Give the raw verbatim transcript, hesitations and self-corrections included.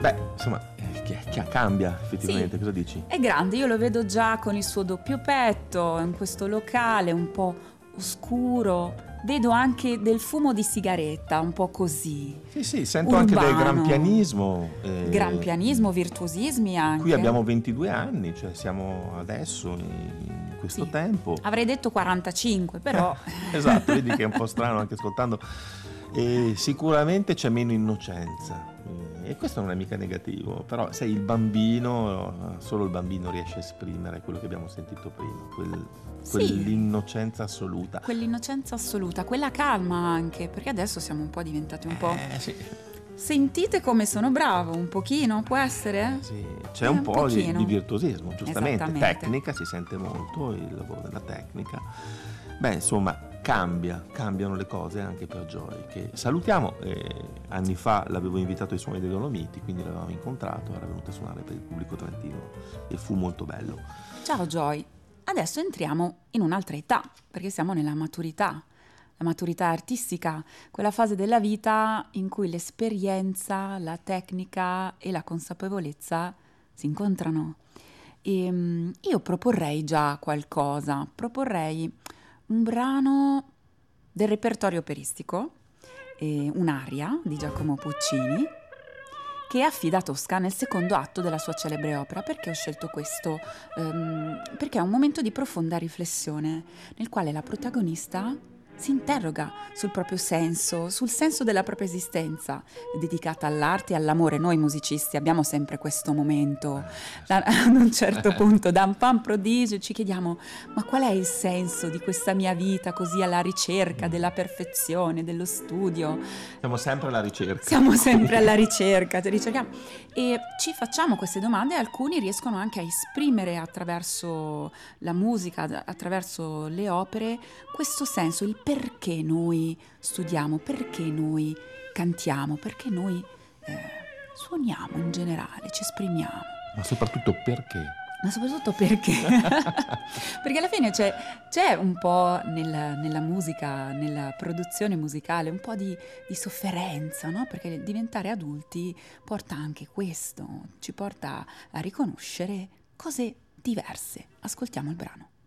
Beh, insomma, eh, che, che cambia effettivamente, Sì, cosa dici? è grande, io lo vedo già con il suo doppio petto, in questo locale un po' oscuro, vedo anche del fumo di sigaretta, un po' così, Sì, sì, sento urbano. anche del gran pianismo. eh, Gran pianismo, virtuosismi anche. Qui abbiamo ventidue anni, cioè siamo adesso in questo Sì, tempo. avrei detto quarantacinque, però... Esatto, vedi che è un po' strano anche ascoltando. E sicuramente c'è meno innocenza, e questo non è mica negativo, però sai, il bambino, solo il bambino riesce a esprimere quello che abbiamo sentito prima, quel, Sì. quell'innocenza assoluta. Quell'innocenza assoluta, quella calma anche, perché adesso siamo un po' diventati un po'... Eh sì, Sentite come sono bravo, un pochino, può essere? sì, c'è Eh, un un po' di, pochino. di virtuosismo, giustamente, Esattamente. tecnica, si sente molto il lavoro della tecnica. Beh, insomma, cambia, cambiano le cose anche per Joy, che salutiamo. Eh, anni fa l'avevo invitato ai Suoni dei Dolomiti, quindi l'avevamo incontrato, era venuto a suonare per il pubblico trentino e fu molto bello. Ciao Joy, adesso entriamo in un'altra età, perché siamo nella maturità, la maturità artistica, quella fase della vita in cui l'esperienza, la tecnica e la consapevolezza si incontrano. E mm, io proporrei già qualcosa, proporrei un brano del repertorio operistico, eh, un'aria di Giacomo Puccini, che è affida a Tosca nel secondo atto della sua celebre opera. Perché ho scelto questo? Ehm, perché è un momento di profonda riflessione nel quale la protagonista si interroga sul proprio senso, sul senso della propria esistenza, è dedicata all'arte e all'amore. Noi musicisti abbiamo sempre questo momento, da, ad un certo punto, da un pan prodigio, ci chiediamo: ma qual è il senso di questa mia vita così alla ricerca della perfezione, dello studio? Siamo sempre alla ricerca. Siamo sempre alla ricerca, ricerchiamo e ci facciamo queste domande, e alcuni riescono anche a esprimere attraverso la musica, attraverso le opere, questo senso, il perché noi studiamo, perché noi cantiamo, perché noi eh, suoniamo in generale, ci esprimiamo. Ma soprattutto perché? Ma soprattutto perché? Perché alla fine c'è, c'è un po' nel, nella musica, nella produzione musicale, un po' di, di sofferenza, no? Perché diventare adulti porta anche questo, ci porta a riconoscere cose diverse. Ascoltiamo il brano.